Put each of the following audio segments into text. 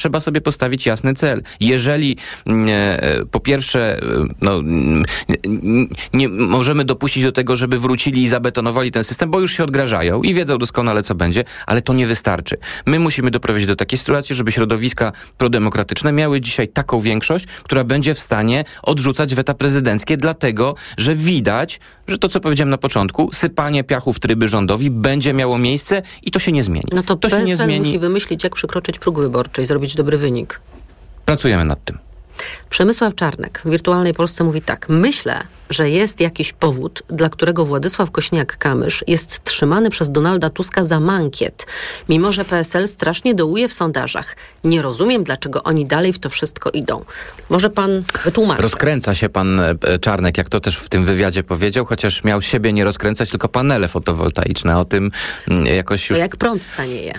trzeba sobie postawić jasny cel. Jeżeli po pierwsze nie możemy dopuścić do tego, żeby wrócili i zabetonowali ten system, bo już się odgrażają i wiedzą doskonale, co będzie, ale to nie wystarczy. My musimy doprowadzić do takiej sytuacji, żeby środowiska prodemokratyczne miały dzisiaj taką większość, która będzie w stanie odrzucać weta prezydenckie, dlatego, że widać, że to, co powiedziałem na początku, sypanie piachu w tryby rządowi będzie miało miejsce i to się nie zmieni. No to się nie zmieni. Musi wymyślić, jak przekroczyć próg wyborczy i zrobić dobry wynik. Pracujemy nad tym. Przemysław Czarnek w Wirtualnej Polsce mówi tak. Myślę, że jest jakiś powód, dla którego Władysław Kosiniak-Kamysz jest trzymany przez Donalda Tuska za mankiet, mimo że PSL strasznie dołuje w sondażach. Nie rozumiem, dlaczego oni dalej w to wszystko idą. Może pan wytłumaczy. Rozkręca się pan Czarnek, jak to też w tym wywiadzie powiedział, chociaż miał siebie nie rozkręcać, tylko panele fotowoltaiczne. O tym jakoś już... To jak prąd stanieje.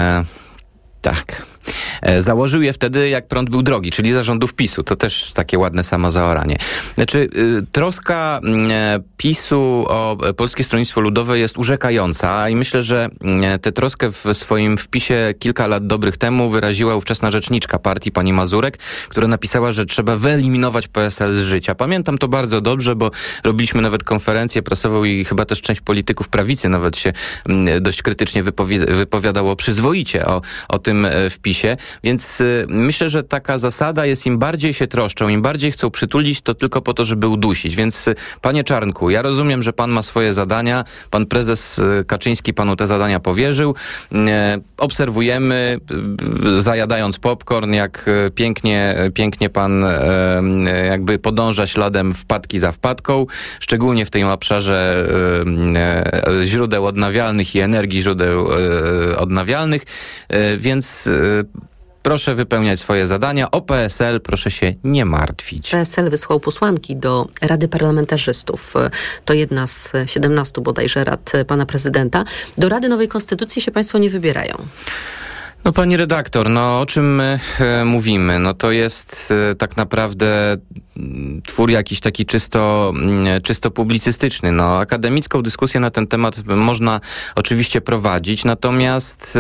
Tak. Założył je wtedy, jak prąd był drogi, czyli za rządów PiS-u. To też takie ładne samozaoranie. Znaczy, troska PiS-u o Polskie Stronnictwo Ludowe jest urzekająca i myślę, że tę troskę w swoim wpisie kilka lat dobrych temu wyraziła ówczesna rzeczniczka partii, pani Mazurek, która napisała, że trzeba wyeliminować PSL z życia. Pamiętam to bardzo dobrze, bo robiliśmy nawet konferencję prasową i chyba też część polityków prawicy nawet się dość krytycznie wypowiadało przyzwoicie o tym wpisie. Więc myślę, że taka zasada jest, im bardziej się troszczą, im bardziej chcą przytulić, to tylko po to, żeby udusić. Więc panie Czarnku, ja rozumiem, że pan ma swoje zadania, pan prezes Kaczyński panu te zadania powierzył. Obserwujemy, zajadając popcorn, jak pięknie pan jakby podąża śladem wpadki za wpadką, szczególnie w tym obszarze źródeł odnawialnych i energii źródeł odnawialnych, więc proszę wypełniać swoje zadania. O PSL proszę się nie martwić. PSL wysłał posłanki do Rady Parlamentarzystów. To jedna z 17 bodajże rad pana prezydenta. Do Rady Nowej Konstytucji się państwo nie wybierają. No pani redaktor, no o czym my mówimy? No to jest tak naprawdę twór jakiś taki czysto publicystyczny. No akademicką dyskusję na ten temat można oczywiście prowadzić, natomiast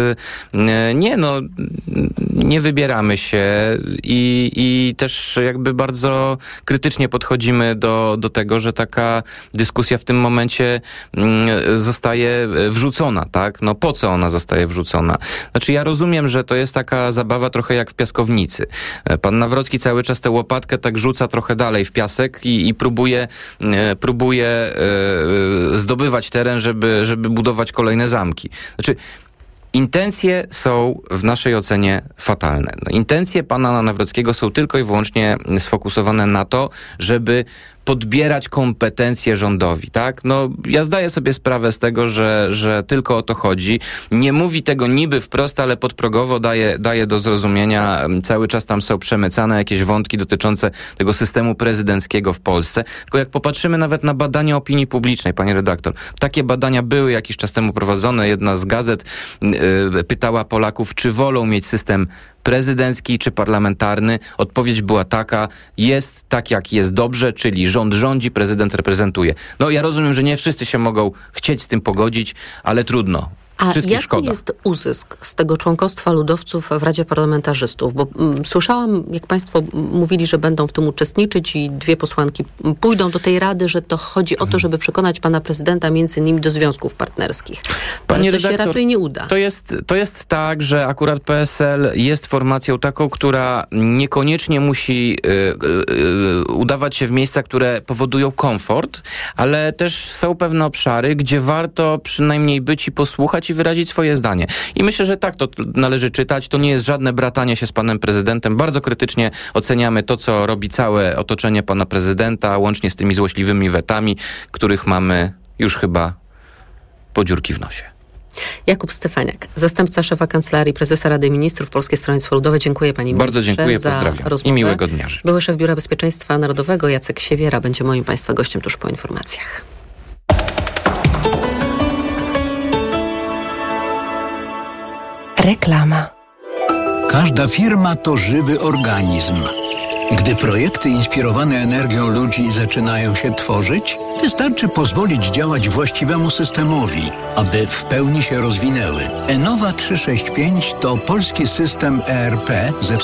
nie wybieramy się i też jakby bardzo krytycznie podchodzimy do tego, że taka dyskusja w tym momencie zostaje wrzucona, tak? No po co ona zostaje wrzucona? Znaczy ja rozumiem, że to jest taka zabawa trochę jak w piaskownicy. Pan Nawrocki cały czas tę łopatkę tak rzuca trochę dalej w piasek i próbuje zdobywać teren, żeby budować kolejne zamki. Znaczy intencje są w naszej ocenie fatalne. No, intencje pana Nawrockiego są tylko i wyłącznie sfokusowane na to, żeby podbierać kompetencje rządowi, tak? No, ja zdaję sobie sprawę z tego, że tylko o to chodzi. Nie mówi tego niby wprost, ale podprogowo daje do zrozumienia. Cały czas tam są przemycane jakieś wątki dotyczące tego systemu prezydenckiego w Polsce. Tylko jak popatrzymy nawet na badania opinii publicznej, panie redaktor, takie badania były jakiś czas temu prowadzone. Jedna z gazet pytała Polaków, czy wolą mieć system prezydencki czy parlamentarny. Odpowiedź była taka, jest tak jak jest dobrze, czyli rząd rządzi, prezydent reprezentuje. No ja rozumiem, że nie wszyscy się mogą chcieć z tym pogodzić, ale trudno. A jaki jest uzysk z tego członkostwa ludowców w Radzie Parlamentarzystów? Bo słyszałam, jak państwo mówili, że będą w tym uczestniczyć i 2 posłanki pójdą do tej rady, że to chodzi o to, żeby przekonać pana prezydenta między innymi do związków partnerskich. Ale to się raczej nie uda. To jest tak, że akurat PSL jest formacją taką, która niekoniecznie musi udawać się w miejsca, które powodują komfort, ale też są pewne obszary, gdzie warto przynajmniej być i posłuchać i wyrazić swoje zdanie. I myślę, że tak to należy czytać. To nie jest żadne bratanie się z panem prezydentem. Bardzo krytycznie oceniamy to, co robi całe otoczenie pana prezydenta, łącznie z tymi złośliwymi wetami, których mamy już chyba po dziurki w nosie. Jakub Stefaniak, zastępca szefa Kancelarii Prezesa Rady Ministrów Polskie Stronnictwo Ludowe. Dziękuję pani ministrze. Bardzo dziękuję, pozdrawiam i miłego dnia życzę. Były szef Biura Bezpieczeństwa Narodowego Jacek Siewiera będzie moim państwa gościem tuż po informacjach. Reklama. Każda firma to żywy organizm. Gdy projekty inspirowane energią ludzi zaczynają się tworzyć, wystarczy pozwolić działać właściwemu systemowi, aby w pełni się rozwinęły. Enova 365 to polski system ERP ze